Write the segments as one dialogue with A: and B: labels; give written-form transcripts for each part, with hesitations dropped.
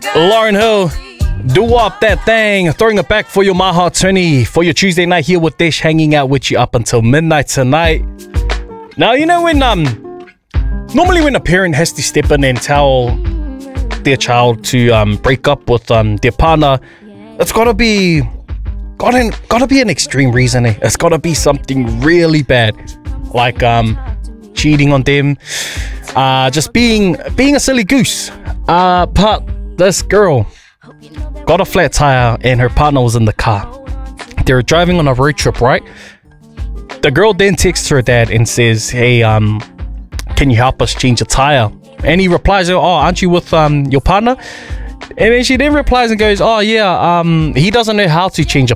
A: Lauryn Hill, do up that thing, throwing it back for your My Hot 20 for your Tuesday night here with Desh, hanging out with you up until midnight tonight. Now, you know when normally when a parent has to step in and tell their child to break up with their partner, it's gotta be an extreme reason. It's gotta be something really bad, like cheating on them, just being a silly goose. But this girl got a flat tire and her partner was in the car. They were driving on a road trip, right? The girl then texts her dad and says, hey, can you help us change a tire? And he replies, oh, aren't you with your partner? And then she then replies and goes, oh yeah, he doesn't know how to change a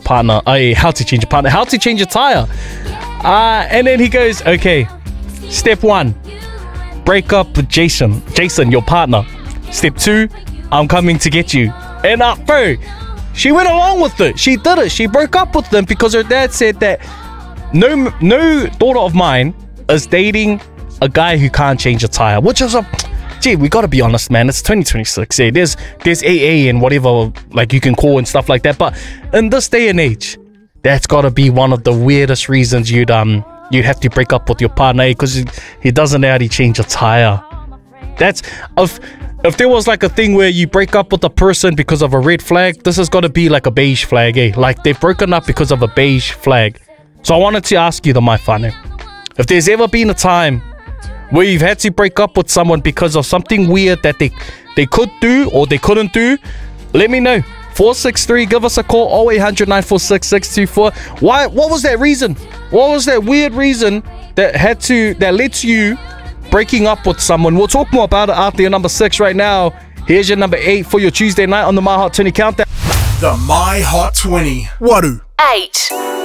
A: tire. And then he goes, okay, step 1, break up with Jason, your partner. Step 2, I'm coming to get you. And bro, she went along with it. She did it. She broke up with them because her dad said that no daughter of mine is dating a guy who can't change a tire, which is gee, we gotta be honest, man. It's 2026. Yeah, there's AA and whatever, like, you can call and stuff like that. But in this day and age, that's gotta be one of the weirdest reasons you'd have to break up with your partner, because he doesn't know how to change a tire. That's if there was like a thing where you break up with a person because of a red flag, this has got to be like a beige flag, eh? Like, they've broken up because of a beige flag. So I wanted to ask you, the my whānau, if there's ever been a time where you've had to break up with someone because of something weird that they could do or they couldn't do, let me know. 463, give us a call, 0800 946 624. What was that reason? What was that weird reason that led to you breaking up with someone? We'll talk more about it after your number 6 right now. Here's your number 8 for your Tuesday night on the My Hot 20 Countdown.
B: The My Hot 20. Waru.
C: 8.